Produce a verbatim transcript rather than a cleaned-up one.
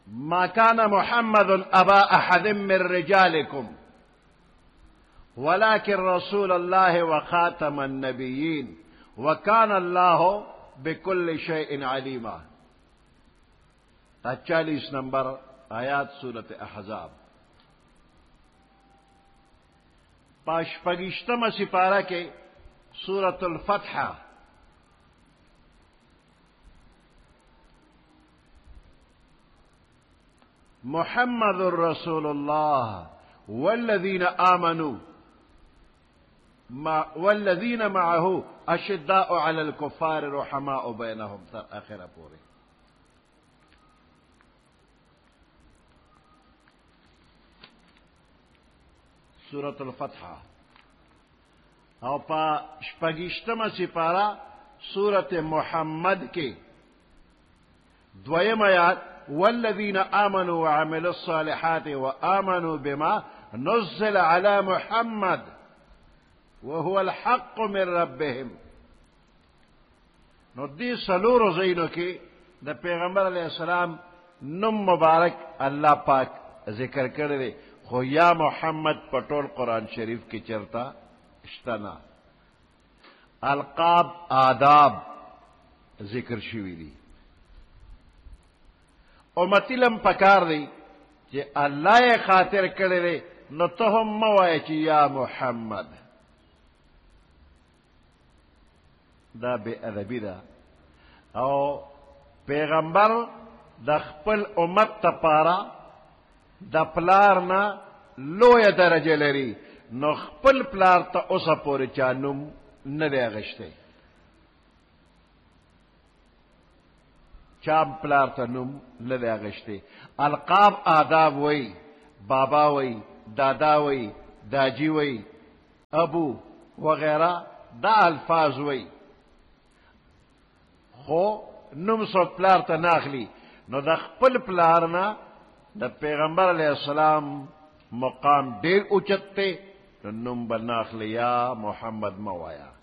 ما كان محمد ابا احد من رجالكم ولكن رسول الله وخاتم النبيين وكان الله بكل شيء عليما. چالیس نمبر آیات سورت احزاب. پاشپگشتم سپارہ کے سورت الفتح محمد رسول اللہ والذین آمنوا والذین معه اشداء علی الکفار رحماء بینہم تر آخرہ پورے. سورة الفتح او پا شپگشتم سپارہ سورت محمد کے دویم آیات والذین آمنوا وعملوا الصالحات وآمنوا بما نزل على محمد وهو الحق من ربهم. نو دی سلور زینو کی دا پیغمبر علیہ السلام نم مبارک اللہ پاک ذکر کردے خو یا محمد پٹول قرآن شریف کی چرتا اشتنا القاب آداب ذکر شوی دی. امتی لم پکار دی کہ اللہ خاطر کرے نو تو ہم موائے چی یا محمد. دا بے ادبی دا او پیغمبر دا خپل امت تپارا دا پلارنا لوی درجه لري نو خپل پلار تا اوسه پوری چانم ندی اغشته. چام پلار تا نم ندی اغشته. القاب آداب وی بابا وی دادا وی داجی وی ابو وغیرہ دا الفاظ وی خو نم سو پلار تا ناخلی نو دا خپل پلارنا دا پیغمبر علیہ السلام مقام دیر اوچت تے نم بناخلی یا محمد موایا.